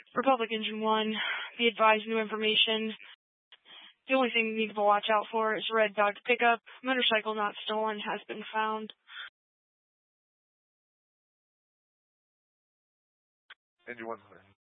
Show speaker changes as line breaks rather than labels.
Republic Engine 1, be advised, new information. The only thing you need to watch out for is red dog pickup. Motorcycle not stolen has been found.
Engine 1.